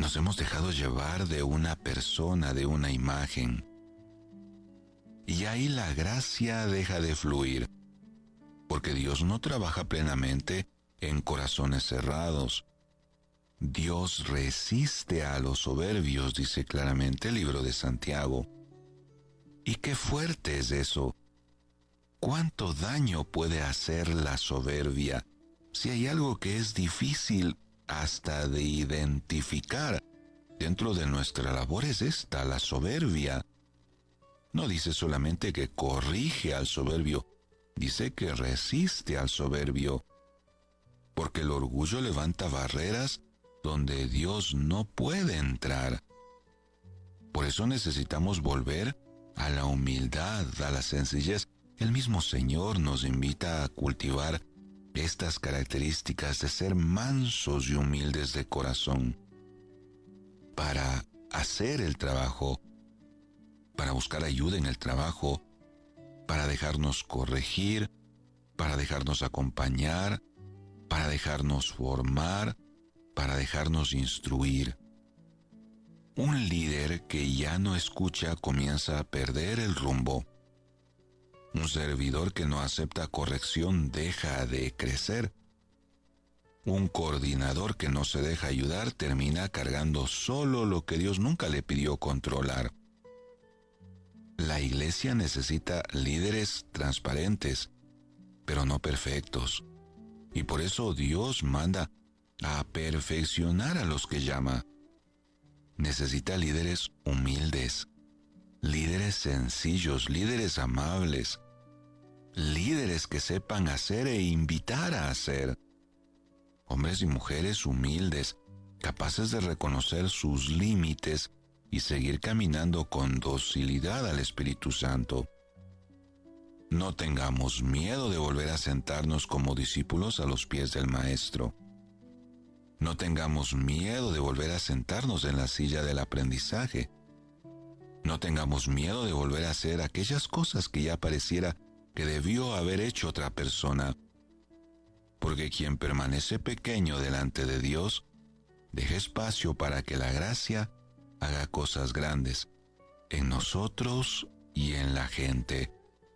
nos hemos dejado llevar de una persona, de una imagen. Y ahí la gracia deja de fluir, porque Dios no trabaja plenamente en corazones cerrados. Dios resiste a los soberbios, dice claramente el libro de Santiago. Y qué fuerte es eso. ¿Cuánto daño puede hacer la soberbia? Si hay algo que es difícil hasta de identificar dentro de nuestra labor es esta, la soberbia. No dice solamente que corrige al soberbio, dice que resiste al soberbio, porque el orgullo levanta barreras donde Dios no puede entrar. Por eso necesitamos volver a la humildad, a la sencillez. El mismo Señor nos invita a cultivar estas características de ser mansos y humildes de corazón para hacer el trabajo, para buscar ayuda en el trabajo, para dejarnos corregir, para dejarnos acompañar, para dejarnos formar, para dejarnos instruir. Un líder que ya no escucha comienza a perder el rumbo. Un servidor que no acepta corrección deja de crecer. Un coordinador que no se deja ayudar termina cargando solo lo que Dios nunca le pidió controlar. La iglesia necesita líderes transparentes, pero no perfectos. Y por eso Dios manda a perfeccionar a los que llama. Necesita líderes humildes, líderes sencillos, líderes amables, líderes que sepan hacer e invitar a hacer. Hombres y mujeres humildes, capaces de reconocer sus límites y seguir caminando con docilidad al Espíritu Santo. No tengamos miedo de volver a sentarnos como discípulos a los pies del Maestro. No tengamos miedo de volver a sentarnos en la silla del aprendizaje. No tengamos miedo de volver a hacer aquellas cosas que ya pareciera que debió haber hecho otra persona. Porque quien permanece pequeño delante de Dios, deja espacio para que la gracia haga cosas grandes en nosotros y en la gente.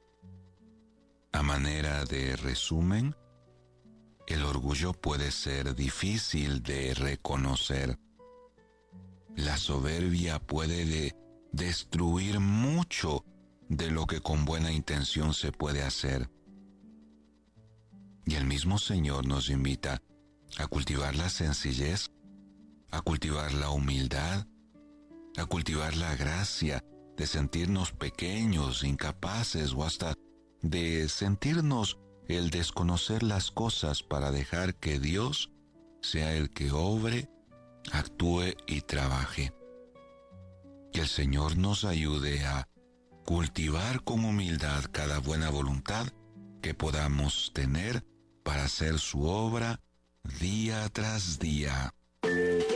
A manera de resumen, el orgullo puede ser difícil de reconocer. La soberbia puede destruir mucho de lo que con buena intención se puede hacer. Y el mismo Señor nos invita a cultivar la sencillez, a cultivar la humildad, a cultivar la gracia de sentirnos pequeños, incapaces o hasta de sentirnos el desconocer las cosas para dejar que Dios sea el que obre, actúe y trabaje. Que el Señor nos ayude a cultivar con humildad cada buena voluntad que podamos tener para hacer su obra día tras día.